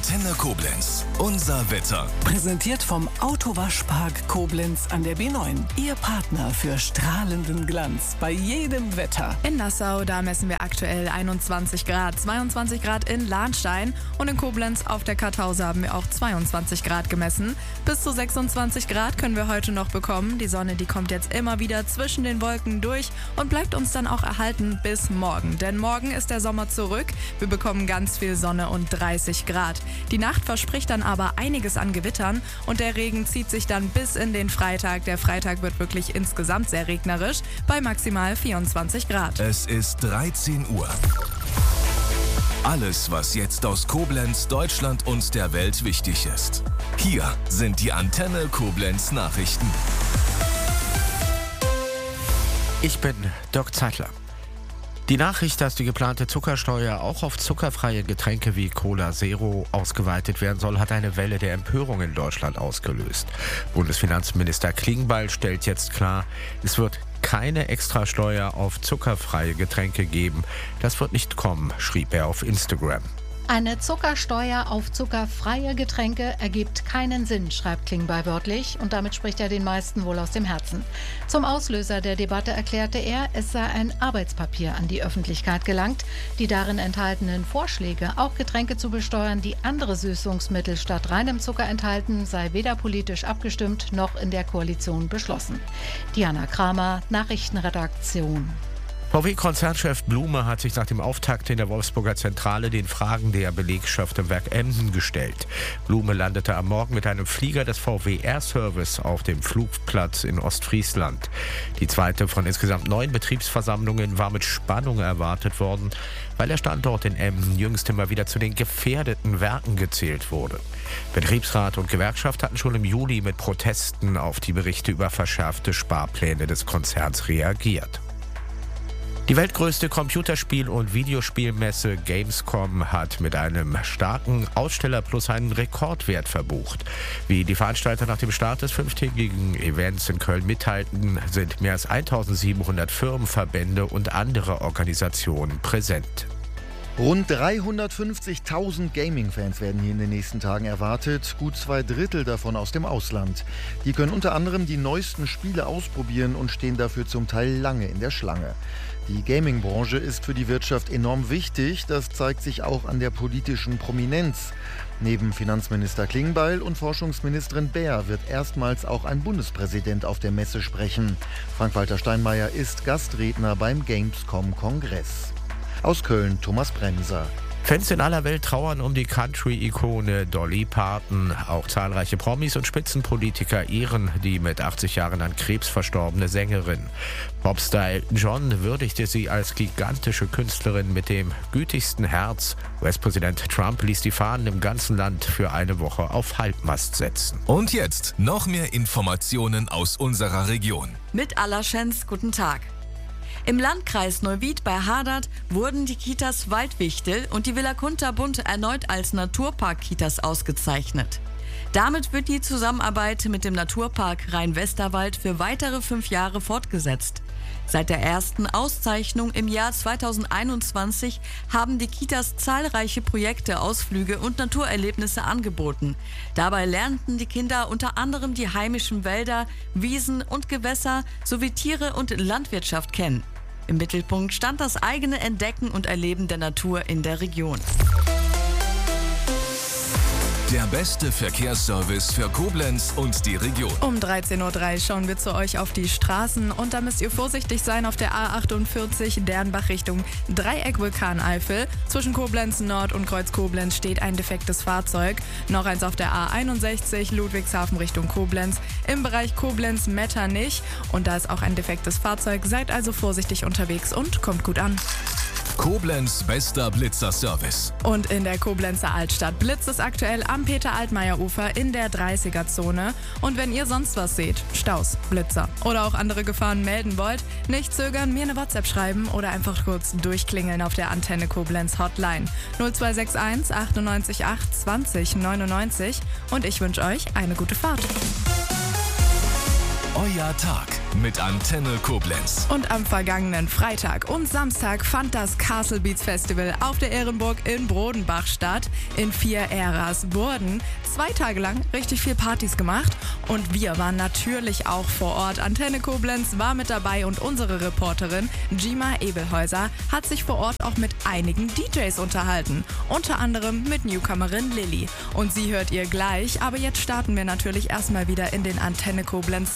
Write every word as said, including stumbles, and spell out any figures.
Antenne Koblenz. Unser Wetter. Präsentiert vom Autowaschpark Koblenz an der B neun. Ihr Partner für strahlenden Glanz bei jedem Wetter. In Nassau, da messen wir aktuell einundzwanzig Grad, zweiundzwanzig Grad in Lahnstein und in Koblenz auf der Kartause haben wir auch zweiundzwanzig Grad gemessen. Bis zu sechsundzwanzig Grad können wir heute noch bekommen. Die Sonne, die kommt jetzt immer wieder zwischen den Wolken durch und bleibt uns dann auch erhalten bis morgen. Denn morgen ist der Sommer zurück. Wir bekommen ganz viel Sonne und dreißig Grad. Die Nacht verspricht dann aber einiges an Gewittern und der Regen zieht sich dann bis in den Freitag. Der Freitag wird wirklich insgesamt sehr regnerisch bei maximal vierundzwanzig Grad. Es ist dreizehn Uhr. Alles, was jetzt aus Koblenz, Deutschland und der Welt wichtig ist. Hier sind die Antenne Koblenz Nachrichten. Ich bin Dirk Zeitler. Die Nachricht, dass die geplante Zuckersteuer auch auf zuckerfreie Getränke wie Cola Zero ausgeweitet werden soll, hat eine Welle der Empörung in Deutschland ausgelöst. Bundesfinanzminister Klingbeil stellt jetzt klar, es wird keine Extrasteuer auf zuckerfreie Getränke geben. Das wird nicht kommen, schrieb er auf Instagram. Eine Zuckersteuer auf zuckerfreie Getränke ergibt keinen Sinn, schreibt Klingbeil wörtlich, und damit spricht er den meisten wohl aus dem Herzen. Zum Auslöser der Debatte erklärte er, es sei ein Arbeitspapier an die Öffentlichkeit gelangt. Die darin enthaltenen Vorschläge, auch Getränke zu besteuern, die andere Süßungsmittel statt reinem Zucker enthalten, sei weder politisch abgestimmt noch in der Koalition beschlossen. Diana Kramer, Nachrichtenredaktion. V W-Konzernchef Blume hat sich nach dem Auftakt in der Wolfsburger Zentrale den Fragen der Belegschaft im Werk Emden gestellt. Blume landete am Morgen mit einem Flieger des V W Air Service auf dem Flugplatz in Ostfriesland. Die zweite von insgesamt neun Betriebsversammlungen war mit Spannung erwartet worden, weil der Standort in Emden jüngst immer wieder zu den gefährdeten Werken gezählt wurde. Betriebsrat und Gewerkschaft hatten schon im Juli mit Protesten auf die Berichte über verschärfte Sparpläne des Konzerns reagiert. Die weltgrößte Computerspiel- und Videospielmesse Gamescom hat mit einem starken Ausstellerplus einen Rekordwert verbucht. Wie die Veranstalter nach dem Start des fünftägigen Events in Köln mitteilten, sind mehr als eintausendsiebenhundert Firmen, Verbände und andere Organisationen präsent. Rund dreihundertfünfzigtausend Gaming-Fans werden hier in den nächsten Tagen erwartet, gut zwei Drittel davon aus dem Ausland. Die können unter anderem die neuesten Spiele ausprobieren und stehen dafür zum Teil lange in der Schlange. Die Gaming-Branche ist für die Wirtschaft enorm wichtig, das zeigt sich auch an der politischen Prominenz. Neben Finanzminister Klingbeil und Forschungsministerin Baer wird erstmals auch ein Bundespräsident auf der Messe sprechen. Frank-Walter Steinmeier ist Gastredner beim Gamescom-Kongress. Aus Köln Thomas Bremser. Fans in aller Welt trauern um die Country-Ikone Dolly Parton. Auch zahlreiche Promis und Spitzenpolitiker ehren die mit achtzig Jahren an Krebs verstorbene Sängerin. Popstar Elton John würdigte sie als gigantische Künstlerin mit dem gütigsten Herz. U S-Präsident Trump ließ die Fahnen im ganzen Land für eine Woche auf Halbmast setzen. Und jetzt noch mehr Informationen aus unserer Region. Mit Allerschens, guten Tag. Im Landkreis Neuwied bei Hadert wurden die Kitas Waldwichtel und die Villa Kunterbund erneut als Naturpark-Kitas ausgezeichnet. Damit wird die Zusammenarbeit mit dem Naturpark Rhein-Westerwald für weitere fünf Jahre fortgesetzt. Seit der ersten Auszeichnung im Jahr zweitausendeinundzwanzig haben die Kitas zahlreiche Projekte, Ausflüge und Naturerlebnisse angeboten. Dabei lernten die Kinder unter anderem die heimischen Wälder, Wiesen und Gewässer sowie Tiere und Landwirtschaft kennen. Im Mittelpunkt stand das eigene Entdecken und Erleben der Natur in der Region. Der beste Verkehrsservice für Koblenz und die Region. Um dreizehn Uhr drei schauen wir zu euch auf die Straßen und da müsst ihr vorsichtig sein auf der A achtundvierzig Dernbach Richtung Dreieck Vulkaneifel. Zwischen Koblenz Nord und Kreuz Koblenz steht ein defektes Fahrzeug. Noch eins auf der A einundsechzig Ludwigshafen Richtung Koblenz im Bereich Koblenz-Metternich. Und da ist auch ein defektes Fahrzeug. Seid also vorsichtig unterwegs und kommt gut an. Koblenz bester Blitzer-Service. Und in der Koblenzer Altstadt blitzt es aktuell am Peter-Altmaier-Ufer in der dreißiger-Zone. Und wenn ihr sonst was seht, Staus, Blitzer oder auch andere Gefahren melden wollt, nicht zögern, mir eine WhatsApp schreiben oder einfach kurz durchklingeln auf der Antenne Koblenz Hotline null zwei sechs eins achtundneunzig acht zwanzig neunundneunzig und ich wünsche euch eine gute Fahrt. Euer Tag. mit Antenne Koblenz. Und am vergangenen Freitag und Samstag fand das Castle Beats Festival auf der Ehrenburg in Brodenbach statt. In vier Äras wurden zwei Tage lang richtig viel Partys gemacht und wir waren natürlich auch vor Ort. Antenne Koblenz war mit dabei und unsere Reporterin Gima Ebelhäuser hat sich vor Ort auch mit einigen D Js unterhalten. Unter anderem mit Newcomerin Lilly. Und sie hört ihr gleich, aber jetzt starten wir natürlich erstmal wieder in den Antenne Koblenz